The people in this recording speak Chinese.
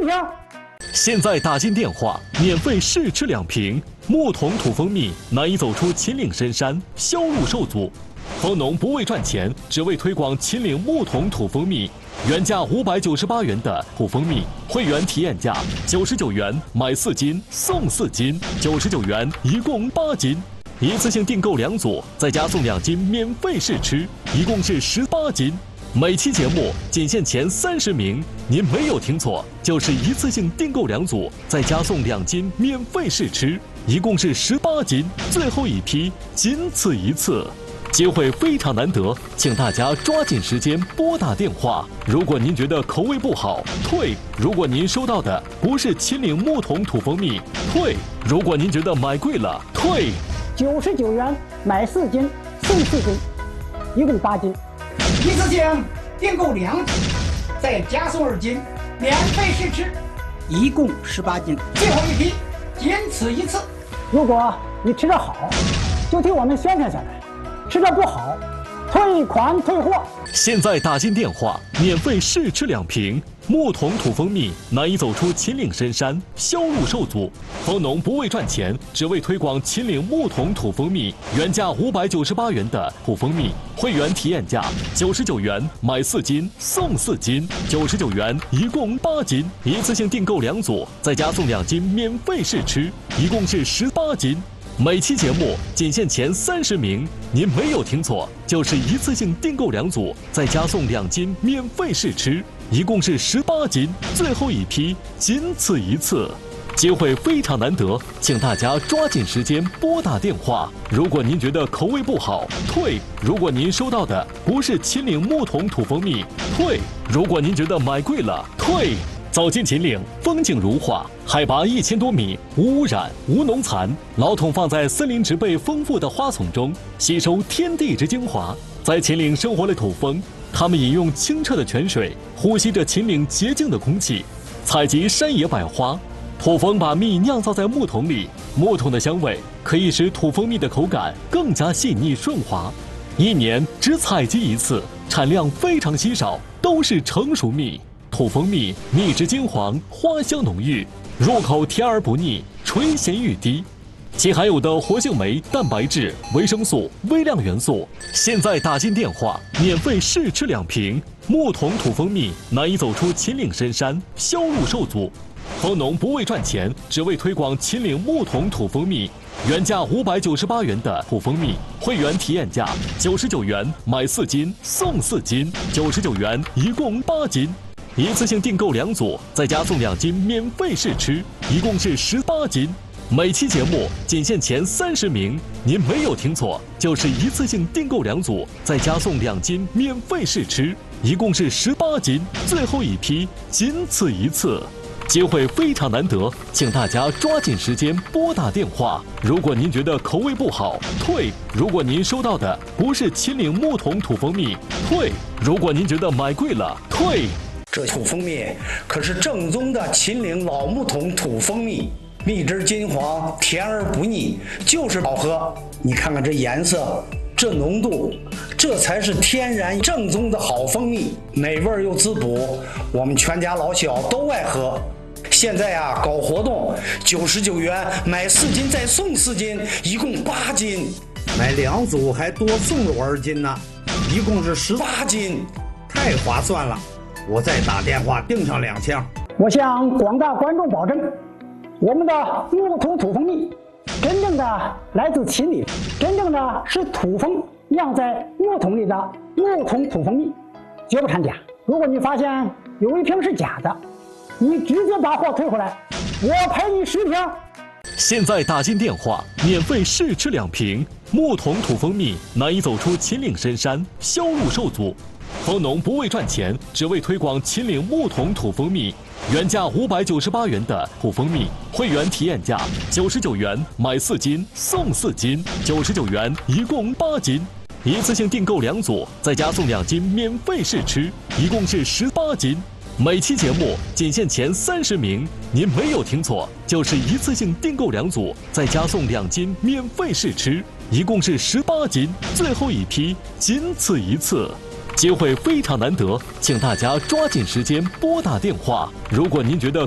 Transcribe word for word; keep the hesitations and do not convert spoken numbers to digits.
瓶。 现在打进电话，免费试吃两瓶木桶土蜂蜜，难以走出秦岭深山，销路受阻。蜂农不为赚钱，只为推广秦岭木桶土蜂蜜。原价五百九十八元的土蜂蜜，会员体验价九十九元，买四斤送四斤，九十九元一共八斤。一次性订购两组，再加送两斤免费试吃，一共是十八斤。每期节目仅限前三十名，您没有听错，就是一次性订购两组，再加送两斤免费试吃，一共是十八斤，最后一批仅此一次，机会非常难得，请大家抓紧时间拨打电话。如果您觉得口味不好，退；如果您收到的不是秦岭木桶土蜂蜜，退；如果您觉得买贵了，退。 九十九元买四斤送四斤，一共八斤。 一次性订购两斤，再加送二斤，免费试吃，一共十八斤，最后一批仅此一次。 如果你吃得好，就替我们宣传下来；吃得不好，退款退货。 现在打进电话，免费试吃两瓶木桶土蜂蜜，难以走出秦岭深山，销路受阻。蜂农不为赚钱，只为推广秦岭木桶土蜂蜜。原价五百九十八元的土蜂蜜，会员体验价九十九元，买四斤送四斤，九十九元一共八斤。一次性订购两组，再加送两斤免费试吃，一共是十八斤。每期节目仅限前三十名，您没有听错，就是一次性订购两组，再加送两斤免费试吃，一共是十八斤，最后一批仅此一次，机会非常难得，请大家抓紧时间拨打电话。如果您觉得口味不好，退；如果您收到的不是秦岭木桶土蜂蜜，退；如果您觉得买贵了，退。走进秦岭，风景如画，海拔一千多米，无污染、无农残。老桶放在森林植被丰富的花丛中，吸收天地之精华。在秦岭生活的土蜂，它们饮用清澈的泉水，呼吸着秦岭洁净的空气，采集山野百花。土蜂把蜜酿造在木桶里，木桶的香味可以使土蜂蜜的口感更加细腻顺滑。一年只采集一次，产量非常稀少，都是成熟蜜。土蜂蜜蜜质金黄，花香浓郁，入口甜而不腻，醇咸欲滴。其含有的活性酶、蛋白质、维生素、微量元素，现在打进电话，免费试吃两瓶木桶土蜂蜜，难以走出秦岭深山，销路受阻。蜂农不为赚钱，只为推广秦岭木桶土蜂蜜。原价五百九十八元的土蜂蜜，会员体验价九十九元，买四斤送四斤，九十九元一共八斤。一次性订购两组，再加送两斤免费试吃，一共是十八斤。每期节目仅限前三十名，您没有听错，就是一次性订购两组，再加送两斤免费试吃，一共是十八斤，最后一批仅此一次，机会非常难得，请大家抓紧时间拨打电话。如果您觉得口味不好，退；如果您收到的不是秦岭木桶土蜂蜜，退；如果您觉得买贵了，退。 这土蜂蜜可是正宗的秦岭老木桶土蜂蜜，蜜汁金黄，甜而不腻，就是好喝。你看看这颜色，这浓度，这才是天然正宗的好蜂蜜，美味又滋补，我们全家老小都爱喝。现在啊，搞活动，九十九元买四斤再送四斤，一共八斤， 买两组还多送了我二斤呢，一共是十八斤，太划算了。我再打电话订上两箱。 我向广大观众保证，我们的木桶土蜂蜜真正的来自秦岭，真正的是土蜂酿在木桶里的木桶土蜂蜜，绝不掺假。如果你发现有一瓶是假的，你直接把货退回来，我赔你十瓶。 现在打进电话，免费试吃两瓶木桶土蜂蜜，难以走出秦岭深山，销路受阻。蜂农不为赚钱，只为推广秦岭木桶土蜂蜜。原价五百九十八元的土蜂蜜，会员体验价九十九元，买四斤送四斤，九十九元一共八斤。一次性订购两组，再加送两斤免费试吃，一共是十八斤。每期节目仅限前三十名，您没有听错，就是一次性订购两组，再加送两斤免费试吃，一共是十八斤，最后一批仅此一次，机会非常难得，请大家抓紧时间拨打电话。如果您觉得